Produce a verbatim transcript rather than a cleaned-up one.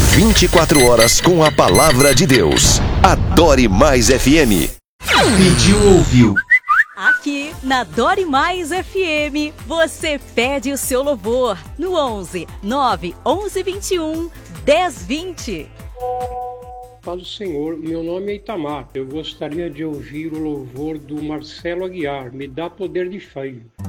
vinte e quatro horas com a palavra de Deus. Adore Mais F M. Pediu, ouviu. Aqui na Adore Mais F M, você pede o seu louvor no onze, nove, onze, vinte e um, dez, vinte. Paz do Senhor, meu nome é Itamar. Eu gostaria de ouvir o louvor do Marcelo Aguiar. Me dá poder de fé.